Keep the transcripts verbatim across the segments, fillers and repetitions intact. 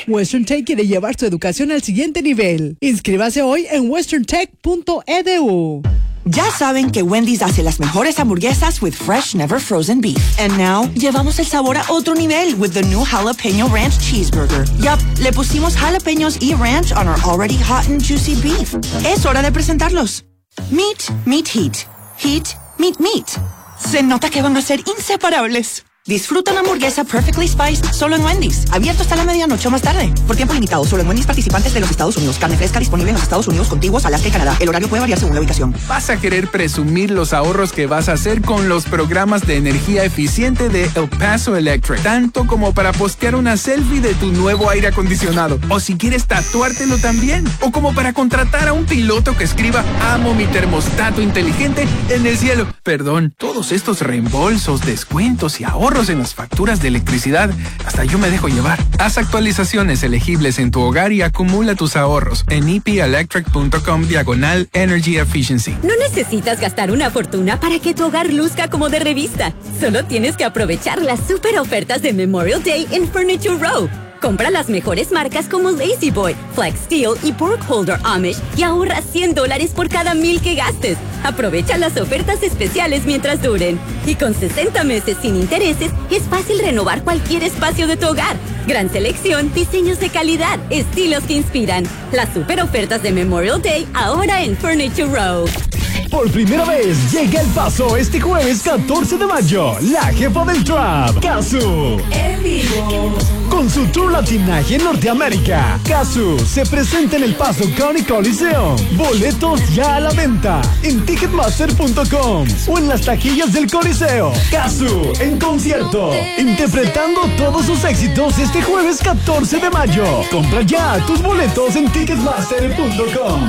Western Tech quiere llevar su educación al siguiente nivel. Inscríbase hoy en western tech punto e d u. Ya saben que Wendy's hace las mejores hamburguesas with fresh, never frozen beef. And now, llevamos el sabor a otro nivel with the new Jalapeno Ranch Cheeseburger. Yup, le pusimos jalapeños y ranch on our already hot and juicy beef. Es hora de presentarlos. Meat, meat, heat. Heat, meat, meat. Se nota que van a ser inseparables. Disfruta una hamburguesa perfectly spiced solo en Wendy's. Abierto hasta la medianoche o más tarde. Por tiempo limitado, solo en Wendy's participantes de los Estados Unidos. Carne fresca disponible en los Estados Unidos contiguos, Alaska y Canadá. El horario puede variar según la ubicación. Vas a querer presumir los ahorros que vas a hacer con los programas de energía eficiente de El Paso Electric. Tanto como para postear una selfie de tu nuevo aire acondicionado. O si quieres tatuártelo también. O como para contratar a un piloto que escriba "Amo mi termostato inteligente" en el cielo. Perdón, todos estos reembolsos, descuentos y ahorros en las facturas de electricidad, hasta yo me dejo llevar. Haz actualizaciones elegibles en tu hogar y acumula tus ahorros en e p electric punto com diagonal energy efficiency. No necesitas gastar una fortuna para que tu hogar luzca como de revista. Solo tienes que aprovechar las super ofertas de Memorial Day en Furniture Row. Compra las mejores marcas como Lazy Boy, Flex Steel y Burkholder Amish y ahorra cien dólares por cada mil que gastes. Aprovecha las ofertas especiales mientras duren. Y con sesenta meses sin intereses, es fácil renovar cualquier espacio de tu hogar. Gran selección, diseños de calidad, estilos que inspiran. Las super ofertas de Memorial Day ahora en Furniture Row. Por primera vez llega El Paso este jueves catorce de mayo. La jefa del trap, Kazu. En vivo. Con su tour latinaje en Norteamérica. Kazu se presenta en El Paso County Coliseum. Boletos ya a la venta en ticketmaster punto com o en las taquillas del Coliseo. Kazu en concierto, interpretando todos sus éxitos este jueves catorce de mayo. Compra ya tus boletos en ticketmaster punto com.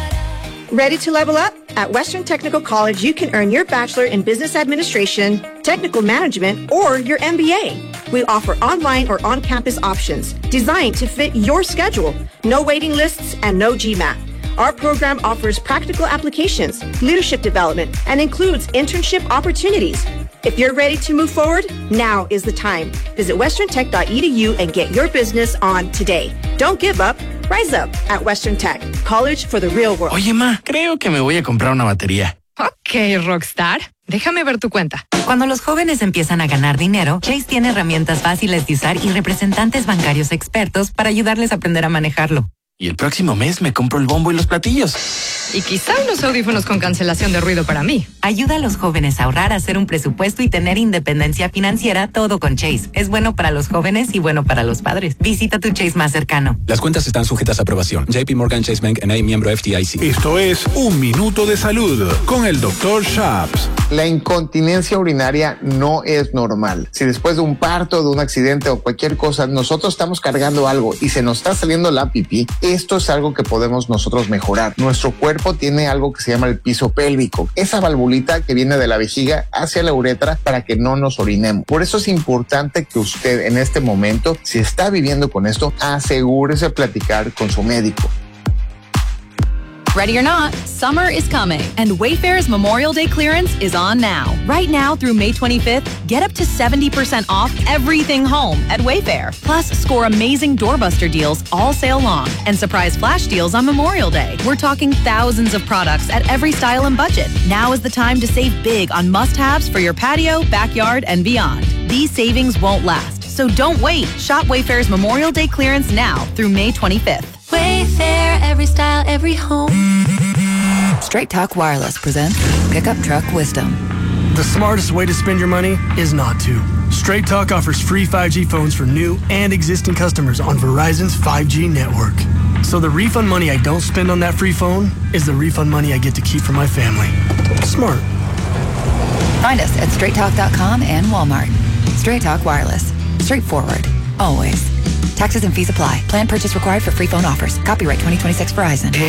Ready to level up? At Western Technical College, you can earn your Bachelor in Business Administration, Technical Management, or your M B A. We offer online or on-campus options designed to fit your schedule. No waiting lists and no GMAT. Our program offers practical applications, leadership development, and includes internship opportunities. If you're ready to move forward, now is the time. Visit western tech dot e d u and get your business on today. Don't give up. Rise up at Western Tech, college for the real world. Oye, ma, creo que me voy a comprar una batería. Ok, Rockstar. Déjame ver tu cuenta. Cuando los jóvenes empiezan a ganar dinero, Chase tiene herramientas fáciles de usar y representantes bancarios expertos para ayudarles a aprender a manejarlo. Y el próximo mes me compro el bombo y los platillos. Y quizá unos audífonos con cancelación de ruido para mí. Ayuda a los jóvenes a ahorrar, a hacer un presupuesto y tener independencia financiera, todo con Chase. Es bueno para los jóvenes y bueno para los padres. Visita tu Chase más cercano. Las cuentas están sujetas a aprobación. J P Morgan Chase Bank N A, miembro F D I C. Esto es Un Minuto de Salud con el doctor Shaps. La incontinencia urinaria no es normal. Si después de un parto, de un accidente o cualquier cosa, nosotros estamos cargando algo y se nos está saliendo la pipí, esto es algo que podemos nosotros mejorar. Nuestro cuerpo tiene algo que se llama el piso pélvico, esa valvulita que viene de la vejiga hacia la uretra para que no nos orinemos. Por eso es importante que usted en este momento, si está viviendo con esto, asegúrese de platicar con su médico. Ready or not, summer is coming, and Wayfair's Memorial Day clearance is on now. Right now through May twenty-fifth, get up to seventy percent off everything home at Wayfair. Plus, score amazing doorbuster deals all sale long and surprise flash deals on Memorial Day. We're talking thousands of products at every style and budget. Now is the time to save big on must-haves for your patio, backyard, and beyond. These savings won't last, so don't wait. Shop Wayfair's Memorial Day clearance now through May twenty-fifth. Wayfair, every style, every home. Straight Talk Wireless presents Pickup Truck Wisdom. The smartest way to spend your money is not to. Straight Talk offers free five G phones for new and existing customers on Verizon's five G network. So the refund money I don't spend on that free phone is the refund money I get to keep for my family. Smart. Find us at straight talk dot com and Walmart. Straight Talk Wireless. Straightforward. Always. Taxes and fees apply. Plan purchase required for free phone offers. Copyright twenty twenty-six Verizon.